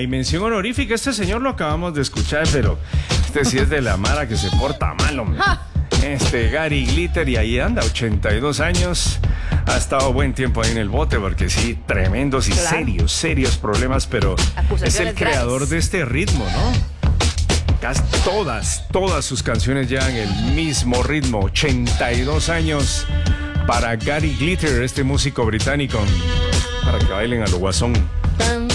y mención honorífica, este señor lo acabamos de escuchar, pero este sí es de la mara que se porta mal, hombre. Gary Glitter, y ahí anda, 82 años. Ha estado buen tiempo ahí en el bote, porque sí, tremendos y serios problemas, pero es el creador de este ritmo, ¿no? Casi todas sus canciones llevan el mismo ritmo. 82 años para Gary Glitter, este músico británico, para que bailen a lo guasón.